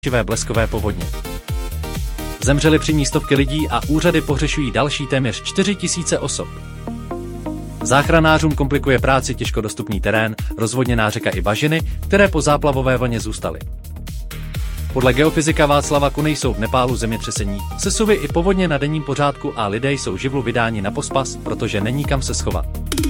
ničivé bleskové povodně. Zemřely při ní stovky lidí a úřady pohřešují další téměř 4 000 osob. Záchranářům komplikuje práci těžko dostupný terén, rozvodněná řeka i bažiny, které po záplavové vlně zůstaly. Podle geofyzika Václava Kuny jsou v Nepálu zemětřesení, sesuvy i povodně na denním pořádku a lidé jsou živlu vydáni na pospas, protože není kam se schovat.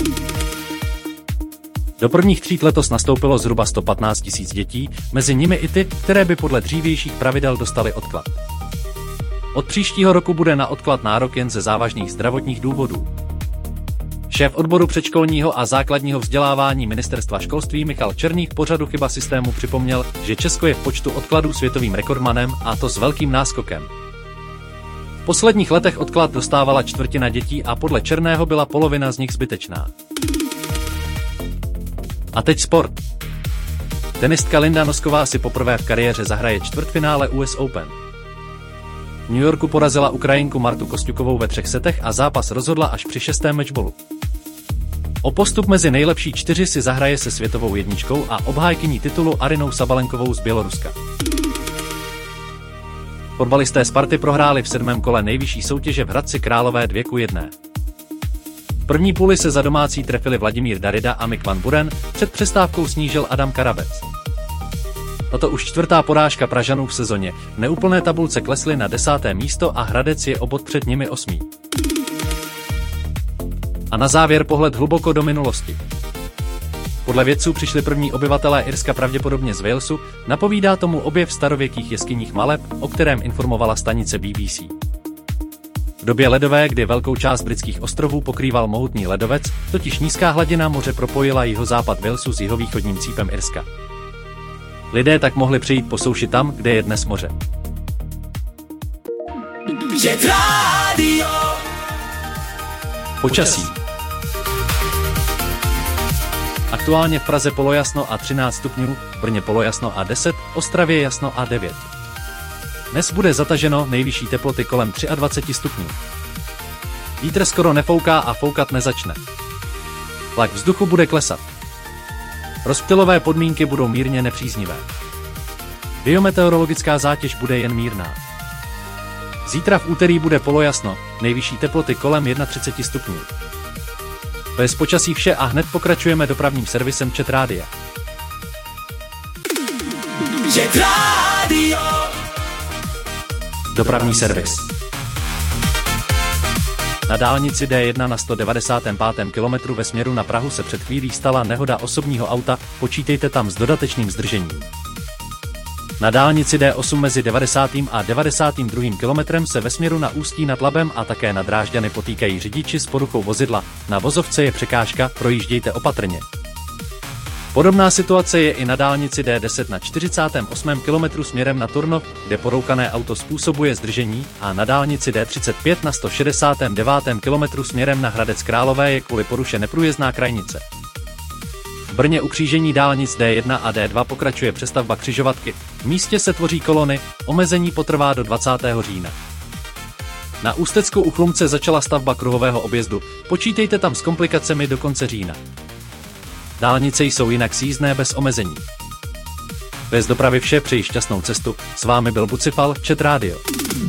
Do prvních tříd letos nastoupilo zhruba 115 000 dětí, mezi nimi i ty, které by podle dřívějších pravidel dostaly odklad. Od příštího roku bude na odklad nárok jen ze závažných zdravotních důvodů. Šéf odboru předškolního a základního vzdělávání Ministerstva školství Michal Černý v pořadu Chyba systému připomněl, že Česko je v počtu odkladů světovým rekordmanem, a to s velkým náskokem. V posledních letech odklad dostávala čtvrtina dětí a podle Černého byla polovina z nich zbytečná. A teď sport. Tenistka Linda Nosková si poprvé v kariéře zahraje čtvrtfinále US Open. V New Yorku porazila Ukrajinku Martu Kostjukovou ve 3 setech a zápas rozhodla až při 6. matchballu. O postup mezi nejlepší 4 si zahraje se světovou jedničkou a obhájkyní titulu Arinou Sabalenkovou z Běloruska. Fotbalisté Sparty prohráli v 7. kole nejvyšší soutěže v Hradci Králové 2:1. V první půli se za domácí trefili Vladimír Darida a Mick Van Buren, před přestávkou snížil Adam Karabec. Tato už 4. porážka Pražanů v sezóně, v neúplné tabulce klesli na 10. místo a Hradec je o bod před nimi 8. A na závěr pohled hluboko do minulosti. Podle vědců přišli první obyvatelé Irska pravděpodobně z Walesu, napovídá tomu objev starověkých jeskyních maleb, o kterém informovala stanice BBC. V době ledové, kdy velkou část britských ostrovů pokrýval mohutný ledovec, totiž nízká hladina moře propojila jihozápad Walesu s jihovýchodním cípem Irska. Lidé tak mohli přejít po souši tam, kde je dnes moře. Počasí. Aktuálně v Praze polojasno a 13 stupňů, v Brně polojasno a 10, Ostravě jasno a 9. Dnes bude zataženo, nejvyšší teploty kolem 23 stupňů. Vítr skoro nefouká a foukat nezačne. Tlak vzduchu bude klesat. Rozptylové podmínky budou mírně nepříznivé. Biometeorologická zátěž bude jen mírná. Zítra v úterý bude polojasno, nejvyšší teploty kolem 31 stupňů. To je z počasí vše a hned pokračujeme dopravním servisem Chat Rádia. Dopravní servis. Na dálnici D1 na 195. kilometru ve směru na Prahu se před chvílí stala nehoda osobního auta, počítejte tam s dodatečným zdržením. Na dálnici D8 mezi 90. a 92. kilometrem se ve směru na Ústí nad Labem a také na Drážďany potýkají řidiči s poruchou vozidla. Na vozovce je překážka, projíždějte opatrně. Podobná situace je i na dálnici D10 na 48. kilometru směrem na Turnov, kde porouchané auto způsobuje zdržení, a na dálnici D35 na 169. kilometru směrem na Hradec Králové je kvůli poruše neprůjezdná krajnice. V Brně u křížení dálnic D1 a D2 pokračuje přestavba křižovatky. V místě se tvoří kolony, omezení potrvá do 20. října. Na Ústecku u Chlumce začala stavba kruhového objezdu, počítejte tam s komplikacemi do konce října. Dálnice jsou jinak sjízdné bez omezení. Bez dopravy vše, přeji šťastnou cestu, s vámi byl Bucifal, Chat Radio.